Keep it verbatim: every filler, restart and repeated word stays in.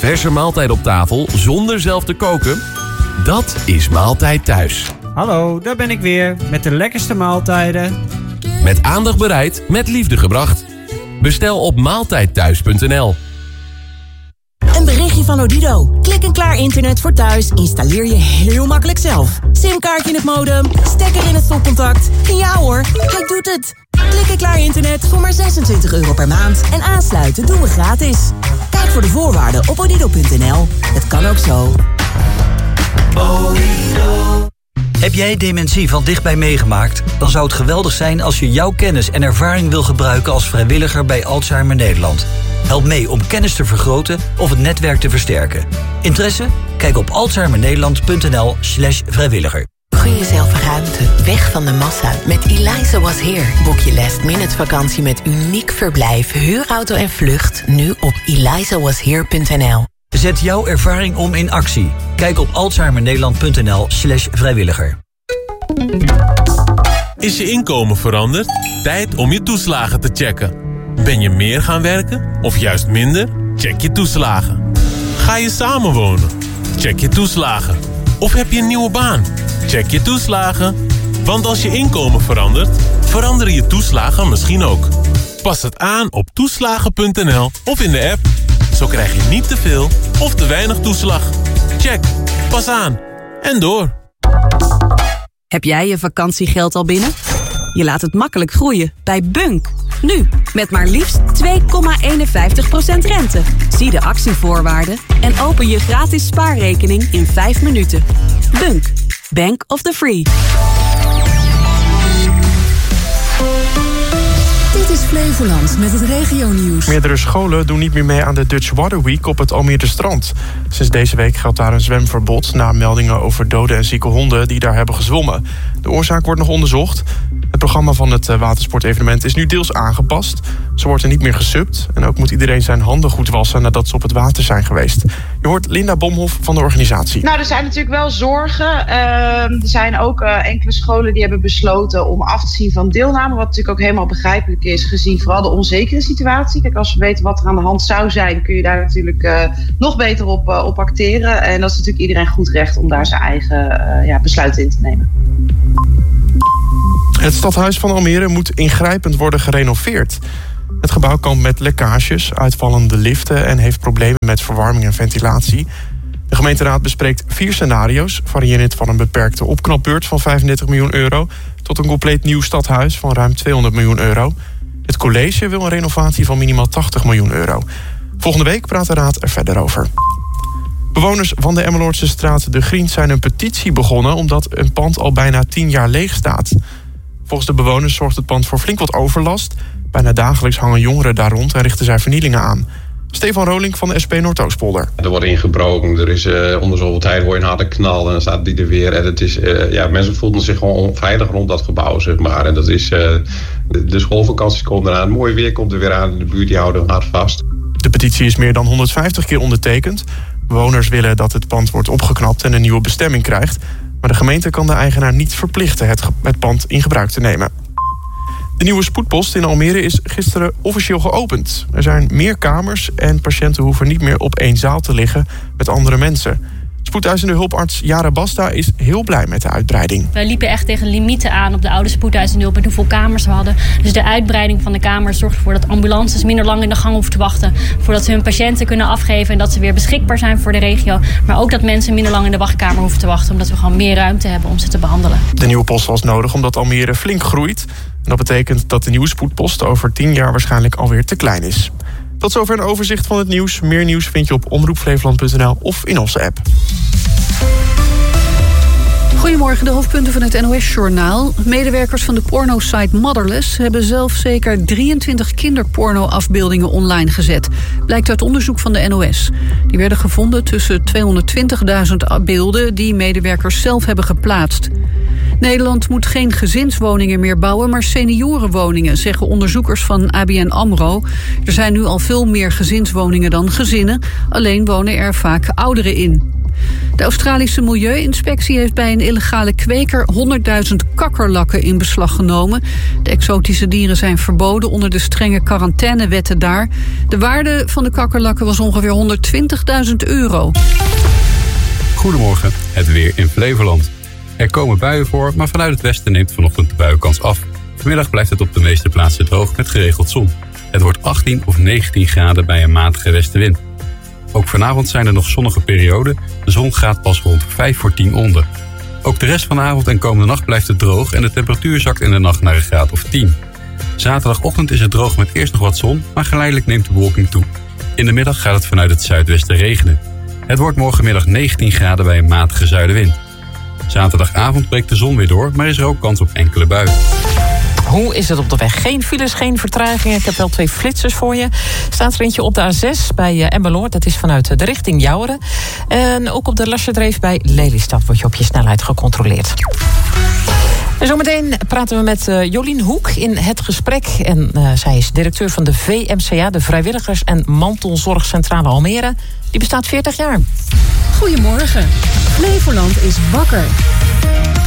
verse maaltijd op tafel zonder zelf te koken? Dat is Maaltijd Thuis. Hallo, daar ben ik weer met de lekkerste maaltijden. Met aandacht bereid, met liefde gebracht. Bestel op maaltijdthuis punt n l. Een berichtje van Odido. Klik en klaar internet voor thuis installeer je heel makkelijk zelf. Simkaartje in het modem, stekker in het stopcontact. En ja hoor, hij doet het. Klik en klaar internet voor maar zesentwintig euro per maand. En aansluiten doen we gratis. Kijk voor de voorwaarden op odido punt n l. Het kan ook zo. Odido. Heb jij dementie van dichtbij meegemaakt? Dan zou het geweldig zijn als je jouw kennis en ervaring wil gebruiken als vrijwilliger bij Alzheimer Nederland. Help mee om kennis te vergroten of het netwerk te versterken. Interesse? Kijk op alzheimernederland punt n l slash vrijwilliger. Gun jezelf ruimte, weg van de massa. Met Eliza Was Here boek je last minute vakantie met uniek verblijf, huurauto en vlucht nu op eliza was here punt n l. Zet jouw ervaring om in actie. Kijk op alzheimernederland punt n l slash vrijwilliger. Is je inkomen veranderd? Tijd om je toeslagen te checken. Ben je meer gaan werken of juist minder? Check je toeslagen. Ga je samenwonen? Check je toeslagen. Of heb je een nieuwe baan? Check je toeslagen. Want als je inkomen verandert, veranderen je toeslagen misschien ook. Pas het aan op toeslagen punt n l of in de app. Zo krijg je niet te veel of te weinig toeslag. Check. Pas aan. En door. Heb jij je vakantiegeld al binnen? Je laat het makkelijk groeien bij Bunk. Nu, met maar liefst twee komma eenenvijftig procent rente. Zie de actievoorwaarden en open je gratis spaarrekening in vijf minuten. Bunk. Bank of the Free. Dit is Flevoland met het regionieuws. Meerdere scholen doen niet meer mee aan de Dutch Water Week op het Almere strand. Sinds deze week geldt daar een zwemverbod na meldingen over dode en zieke honden die daar hebben gezwommen. De oorzaak wordt nog onderzocht. Het programma van het watersportevenement is nu deels aangepast. Zo wordt er niet meer gesubt en ook moet iedereen zijn handen goed wassen nadat ze op het water zijn geweest. Je hoort Linda Bomhoff van de organisatie. Nou, er zijn natuurlijk wel zorgen. Uh, er zijn ook uh, enkele scholen die hebben besloten om af te zien van deelname. Wat natuurlijk ook helemaal begrijpelijk is, gezien vooral de onzekere situatie. Kijk, als we weten wat er aan de hand zou zijn, kun je daar natuurlijk uh, nog beter op, uh, op acteren. En dat is natuurlijk iedereen goed recht om daar zijn eigen uh, ja, besluit in te nemen. Het stadhuis van Almere moet ingrijpend worden gerenoveerd. Het gebouw kampt met lekkages, uitvallende liften en heeft problemen met verwarming en ventilatie. De gemeenteraad bespreekt vier scenario's, variërend van een beperkte opknapbeurt van vijfendertig miljoen euro tot een compleet nieuw stadhuis van ruim tweehonderd miljoen euro. Het college wil een renovatie van minimaal tachtig miljoen euro. Volgende week praat de raad er verder over. Bewoners van de Emmeloordse straat De Grient zijn een petitie begonnen omdat een pand al bijna tien jaar leeg staat. Volgens de bewoners zorgt het pand voor flink wat overlast. Bijna dagelijks hangen jongeren daar rond en richten zij vernielingen aan. Stefan Rolink van de S P Noordoostpolder. Er wordt ingebroken, er is uh, onder zoveel tijd hoor je een harde knal en dan staat die er weer. En het is, uh, ja, mensen voelden zich gewoon onveilig rond dat gebouw, zeg maar. En dat is, uh, de, de schoolvakanties komen eraan, het mooie weer komt er weer aan en de buurt die houden hard vast. De petitie is meer dan honderdvijftig keer ondertekend. Bewoners willen dat het pand wordt opgeknapt en een nieuwe bestemming krijgt. Maar de gemeente kan de eigenaar niet verplichten het, het pand in gebruik te nemen. De nieuwe spoedpost in Almere is gisteren officieel geopend. Er zijn meer kamers en patiënten hoeven niet meer op één zaal te liggen met andere mensen. Spoedeisende hulparts Jara Basta is heel blij met de uitbreiding. We liepen echt tegen limieten aan op de oude spoedeisende hulp en hoeveel kamers we hadden. Dus de uitbreiding van de kamers zorgt ervoor dat ambulances minder lang in de gang hoeven te wachten. Voordat ze hun patiënten kunnen afgeven en dat ze weer beschikbaar zijn voor de regio. Maar ook dat mensen minder lang in de wachtkamer hoeven te wachten. Omdat we gewoon meer ruimte hebben om ze te behandelen. De nieuwe post was nodig omdat Almere flink groeit. En dat betekent dat de nieuwe spoedpost over tien jaar waarschijnlijk alweer te klein is. Tot zover een overzicht van het nieuws. Meer nieuws vind je op omroep flevoland punt n l of in onze app. Goedemorgen, de hoofdpunten van het N O S-journaal. Medewerkers van de pornosite Motherless hebben zelf zeker drieëntwintig kinderporno-afbeeldingen online gezet. Blijkt uit onderzoek van de N O S. Die werden gevonden tussen tweehonderdtwintigduizend beelden die medewerkers zelf hebben geplaatst. Nederland moet geen gezinswoningen meer bouwen, maar seniorenwoningen, zeggen onderzoekers van A B N AMRO. Er zijn nu al veel meer gezinswoningen dan gezinnen, alleen wonen er vaak ouderen in. De Australische Milieuinspectie heeft bij een illegale kweker honderdduizend kakkerlakken in beslag genomen. De exotische dieren zijn verboden onder de strenge quarantainewetten daar. De waarde van de kakkerlakken was ongeveer honderdtwintigduizend euro. Goedemorgen, het weer in Flevoland. Er komen buien voor, maar vanuit het westen neemt vanochtend de buienkans af. Vanmiddag blijft het op de meeste plaatsen droog met geregeld zon. Het wordt achttien of negentien graden bij een matige westenwind. Ook vanavond zijn er nog zonnige perioden. De zon gaat pas rond vijf voor tien onder. Ook de rest van de avond en komende nacht blijft het droog en de temperatuur zakt in de nacht naar een graad of tien. Zaterdagochtend is het droog met eerst nog wat zon, maar geleidelijk neemt de bewolking toe. In de middag gaat het vanuit het zuidwesten regenen. Het wordt morgenmiddag negentien graden bij een matige zuidenwind. Zaterdagavond breekt de zon weer door, maar is er ook kans op enkele buien. Hoe is het op de weg? Geen files, geen vertragingen. Ik heb wel twee flitsers voor je. Staat er eentje op de A zes bij Emmeloord. Dat is vanuit de richting Jouweren. En ook op de Lasserdreef bij Lelystad wordt je op je snelheid gecontroleerd. En zometeen praten we met uh, Jolien Hoek in Het Gesprek. En uh, zij is directeur van de V M C A, de Vrijwilligers- en Mantelzorgcentrale Almere. Die bestaat veertig jaar. Goedemorgen. Flevoland is wakker.